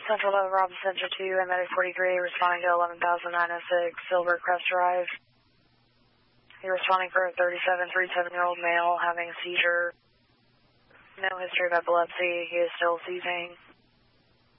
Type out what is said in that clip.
Central Love, Robin Center 2, I'm at 43, responding to 11,906, Silver Crest Drive. You're responding for a 37-year-old male having a seizure. No history of epilepsy. He is still seizing.